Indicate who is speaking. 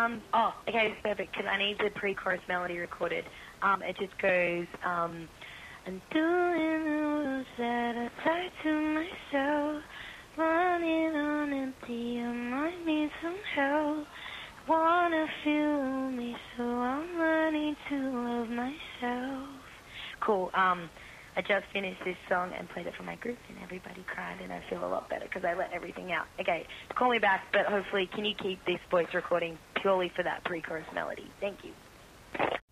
Speaker 1: Okay, it's perfect, because I need the pre-chorus melody recorded. It just goes, I'm doing the rules that I tied to myself, running on empty, I might need some help. I wanna feel me, so I'm learning to love myself. Cool, I just finished this song and played it for my group, and everybody cried, and I feel a lot better because I let everything out. Okay, call me back, but hopefully, can you keep this voice recording purely for that pre-chorus melody? Thank you.